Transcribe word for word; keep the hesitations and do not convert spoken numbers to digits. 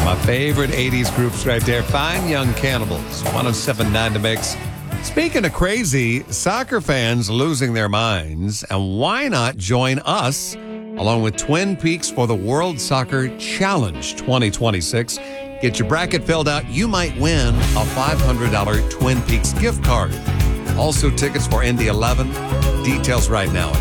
My favorite eighties groups right there. Fine Young Cannibals, one oh seven point nine The Mix. Speaking of crazy, soccer fans losing their minds, and why not join us along with Twin Peaks for the World Soccer Challenge twenty twenty-six? Get your bracket filled out. You might win a five hundred dollars Twin Peaks gift card. Also tickets for Indy eleven. Details right now.